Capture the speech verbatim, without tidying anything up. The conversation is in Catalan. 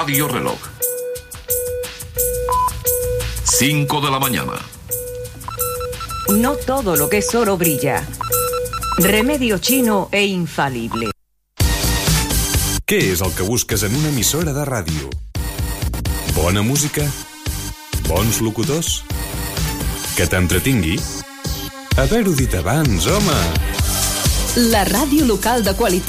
Radio Reloj. cinco de la mañana. No todo lo que es oro brilla. Remedio chino e infalible. Què és el que busques en una emissora de ràdio? Bona música? Bons locutors? Que t'entretingui? Haver-ho dit abans, home! La ràdio local de qualitat